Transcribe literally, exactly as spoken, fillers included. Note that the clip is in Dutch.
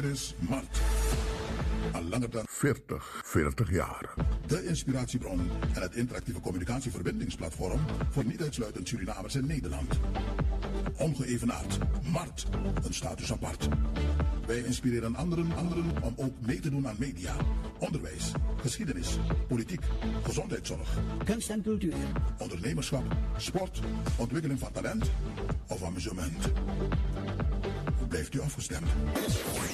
is Mart. Al langer dan veertig, veertig jaar. de inspiratiebron en het interactieve communicatieverbindingsplatform voor niet uitsluitend Surinamers in Nederland. Ongeëvenaard. Mart. Een status apart. Wij inspireren anderen, anderen om ook mee te doen aan media, onderwijs, geschiedenis, politiek, gezondheidszorg, kunst en cultuur, ondernemerschap, sport, ontwikkeling van talent of amusement. Hoe blijft u afgestemd?